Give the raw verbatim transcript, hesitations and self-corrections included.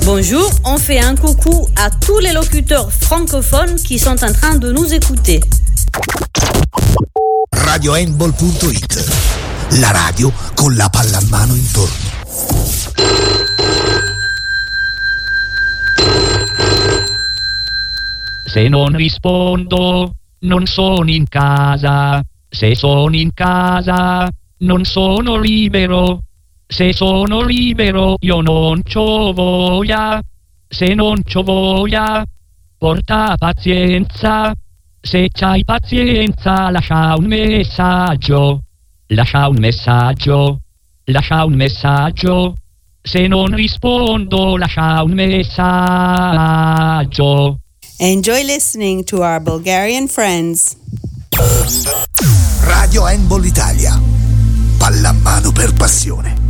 Bonjour, on fait un coucou à tous les locuteurs francophones qui sont en train de nous écouter. radio handball punto it, la radio con la palla in mano intorno. Se non rispondo, non sono in casa. Se sono in casa, non sono libero. Se sono libero, io non c'ho voglia. Se non c'ho voglia, porta pazienza. Se c'hai pazienza, lascia un messaggio. Lascia un messaggio. Lascia un messaggio. Se non rispondo, lascia un messaggio. Enjoy listening to our Bulgarian friends. Radio Handball Italia. Pallamano per passione.